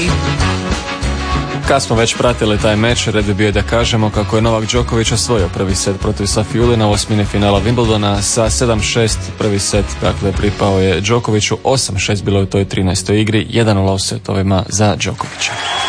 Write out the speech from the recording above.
Kad smo već pratili taj meč, red bi bio da kažemo kako je Novak Đoković osvojio prvi set protiv Safiuli na osmini finala Wimbledona sa 7-6. Prvi set, dakle, pripao je Đokoviću, 8-6 bilo je u toj 13. igri, 1-0 u setovima za Đokovića.